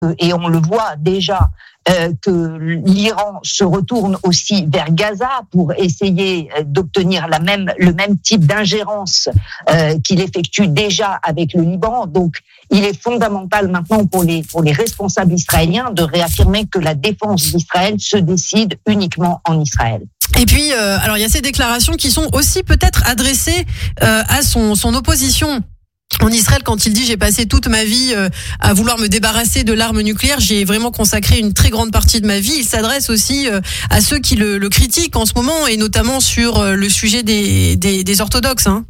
et on le voit déjà, que l'Iran se retourne aussi vers Gaza pour essayer d'obtenir le même type d'ingérence qu'il effectue déjà avec le Liban. Donc, il est fondamental maintenant pour les responsables israéliens de réaffirmer que la défense d'Israël se décide uniquement en Israël. Et puis, alors il y a ces déclarations qui sont aussi peut-être adressées à son opposition. En Israël, quand il dit j'ai passé toute ma vie à vouloir me débarrasser de l'arme nucléaire, j'ai vraiment consacré une très grande partie de ma vie. Il s'adresse aussi à ceux qui le critiquent en ce moment, et notamment sur le sujet des orthodoxes. Hein.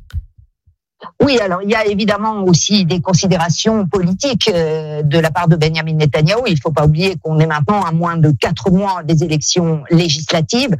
Oui, alors il y a évidemment aussi des considérations politiques de la part de Benyamin Netanyahou. Il ne faut pas oublier qu'on est maintenant à moins de 4 mois des élections législatives.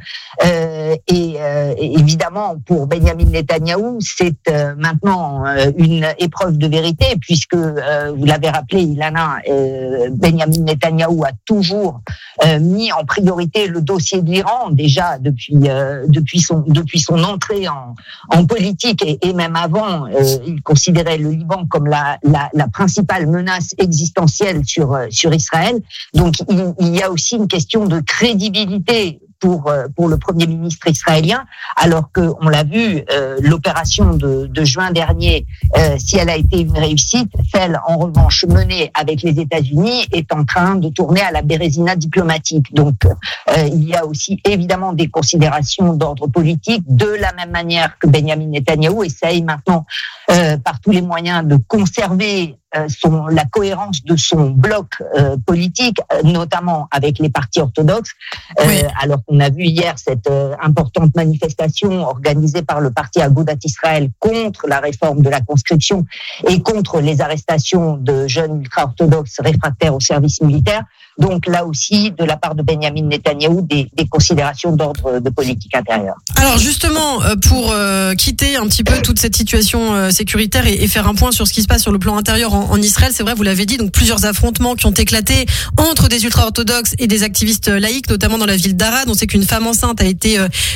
Et évidemment, pour Benyamin Netanyahou, c'est maintenant une épreuve de vérité, puisque, vous l'avez rappelé, Ilana, Benyamin Netanyahou a toujours mis en priorité le dossier de l'Iran, déjà depuis son entrée en politique, et même avant. Il considérait le Liban comme la principale menace existentielle sur Israël. Donc il y a aussi une question de crédibilité pour le Premier ministre israélien, alors que on l'a vu, l'opération de juin dernier, si elle a été une réussite, celle en revanche menée avec les États-Unis est en train de tourner à la bérésina diplomatique. Donc il y a aussi évidemment des considérations d'ordre politique, de la même manière que Benyamin Netanyahou essaye maintenant par tous les moyens de conserver la cohérence de son bloc politique, notamment avec les partis orthodoxes, oui. Alors qu'on a vu hier cette importante manifestation organisée par le parti Agudat Israël contre la réforme de la conscription et contre les arrestations de jeunes ultra-orthodoxes réfractaires au service militaire. Donc là aussi, de la part de Benyamin Netanyahou, des considérations d'ordre de politique intérieure. Alors justement, pour quitter un petit peu toute cette situation sécuritaire et faire un point sur ce qui se passe sur le plan intérieur en Israël, c'est vrai, vous l'avez dit, donc plusieurs affrontements qui ont éclaté entre des ultra-orthodoxes et des activistes laïcs, notamment dans la ville d'Arad. On sait qu'une femme enceinte a été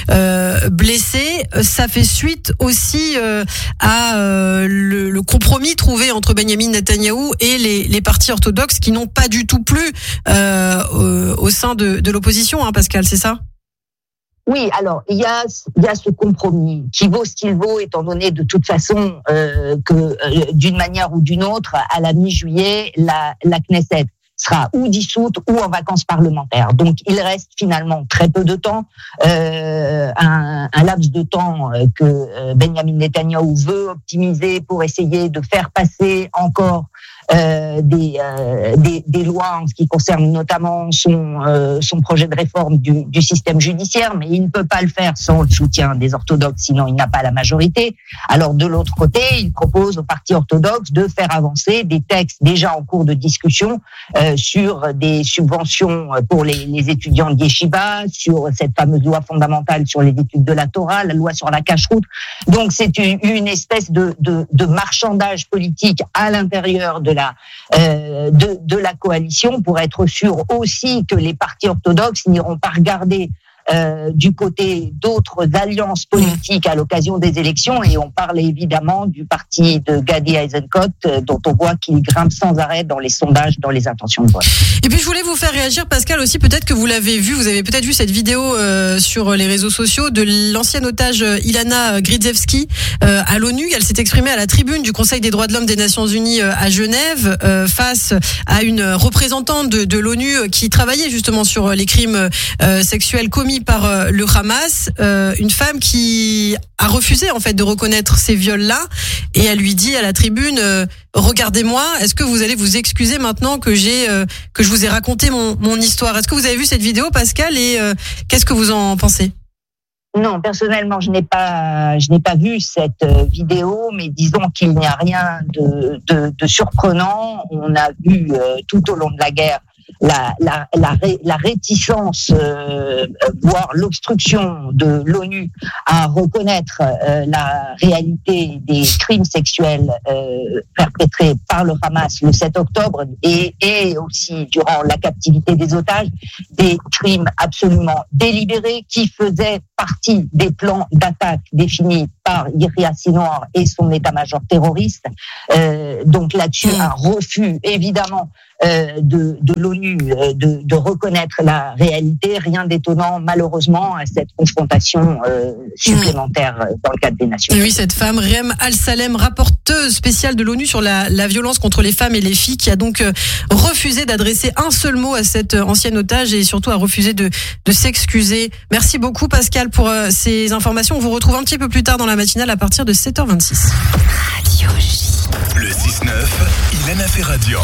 blessée. Ça fait suite aussi à le compromis trouvé entre Benyamin Netanyahou et les partis orthodoxes qui n'ont pas du tout plu au sein de l'opposition, hein, Pascal, c'est ça ? Oui, alors il y a ce compromis qui vaut ce qu'il vaut, étant donné de toute façon que d'une manière ou d'une autre, à la mi-juillet, la Knesset sera ou dissoute ou en vacances parlementaires. Donc il reste finalement très peu de temps, un laps de temps que Benyamin Netanyahou veut optimiser pour essayer de faire passer encore des lois en ce qui concerne notamment son projet de réforme du système judiciaire, mais il ne peut pas le faire sans le soutien des orthodoxes, sinon il n'a pas la majorité. Alors de l'autre côté, il propose aux partis orthodoxes de faire avancer des textes déjà en cours de discussion sur des subventions pour les étudiants de Yeshiva, sur cette fameuse loi fondamentale sur les études de la Torah, la loi sur la cacheroute. Donc c'est une espèce de marchandage politique à l'intérieur de la coalition, pour être sûr aussi que les partis orthodoxes n'iront pas regarder du côté d'autres alliances politiques à l'occasion des élections. Et on parle évidemment du parti de Gadi Eisenkot, dont on voit qu'il grimpe sans arrêt dans les sondages, dans les intentions de vote. Et puis je voulais vous faire réagir, Pascal, aussi, peut-être que vous l'avez vu, vous avez peut-être vu cette vidéo sur les réseaux sociaux de l'ancienne otage Ilana Gridzewski à l'ONU. Elle s'est exprimée à la tribune du Conseil des droits de l'homme des Nations Unies à Genève face à une représentante de l'ONU qui travaillait justement sur les crimes sexuels commis par le Hamas, une femme qui a refusé en fait de reconnaître ces viols-là, et elle lui dit à la tribune regardez-moi, est-ce que vous allez vous excuser maintenant que je vous ai raconté mon histoire? Est-ce que vous avez vu cette vidéo, Pascal, et qu'est-ce que vous en pensez? Non, personnellement, je n'ai pas vu cette vidéo, mais disons qu'il n'y a rien de surprenant. On a vu tout au long de la guerre la réticence, voire l'obstruction de l'ONU à reconnaître la réalité des crimes sexuels perpétrés par le Hamas le 7 octobre et aussi durant la captivité des otages, des crimes absolument délibérés qui faisaient partie des plans d'attaque définis par Yahya Sinwar et son état-major terroriste. Donc là-dessus, un refus évidemment de l'ONU de reconnaître la réalité. Rien d'étonnant, malheureusement, à cette confrontation supplémentaire dans le cadre des Nations Unies. Oui, cette femme, Riem Al-Salem, rapporteuse spéciale de l'ONU sur la violence contre les femmes et les filles, qui a donc refusé d'adresser un seul mot à cette ancienne otage et surtout a refusé de s'excuser. Merci beaucoup Pascal pour ces informations. On vous retrouve un petit peu plus tard dans la matinale à partir de 7h26. Radio J. Le 6-9, Ilana Ferradian.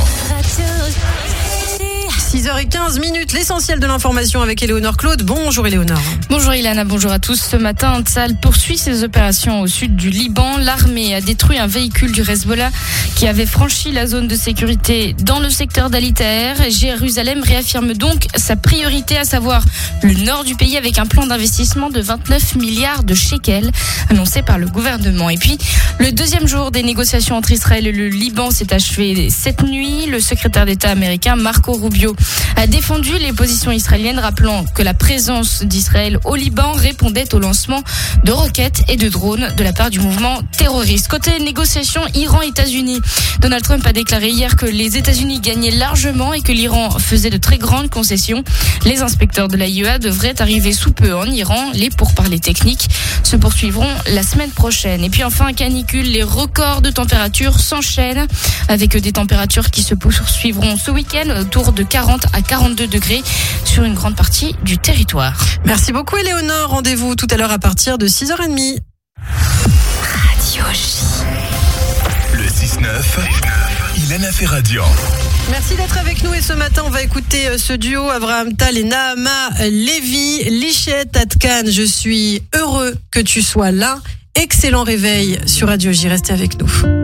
6h15, l'essentiel de l'information avec Éléonore Claude. Bonjour Éléonore. Bonjour Ilana, bonjour à tous. Ce matin, Tsahal poursuit ses opérations au sud du Liban. L'armée a détruit un véhicule du Hezbollah qui avait franchi la zone de sécurité dans le secteur d'Al Taher. Jérusalem réaffirme donc sa priorité, à savoir le nord du pays, avec un plan d'investissement de 29 milliards de shekels annoncé par le gouvernement. Et puis, le deuxième jour des négociations entre Israël et le Liban s'est achevé cette nuit. Le secrétaire d'État américain Marco Rubio a défendu les positions israéliennes, rappelant que la présence d'Israël au Liban répondait au lancement de roquettes et de drones de la part du mouvement terroriste. Côté négociations Iran-États-Unis, Donald Trump a déclaré hier que les États-Unis gagnaient largement et que l'Iran faisait de très grandes concessions. Les inspecteurs de l'AIEA devraient arriver sous peu en Iran. Les pourparlers techniques se poursuivront la semaine prochaine. Et puis enfin, canicule, les records de température s'enchaînent avec des températures qui se poursuivront ce week-end autour de 40 à 42 degrés sur une grande partie du territoire. Merci beaucoup Éléonore. Rendez-vous tout à l'heure à partir de 6h30. Radio J. Le 6-9, Ilana Ferradian. Merci d'être avec nous et ce matin on va écouter ce duo Avraham Tal et Nahama Lévi. Lishet Atkan, je suis heureux que tu sois là. Excellent réveil sur Radio J, restez avec nous.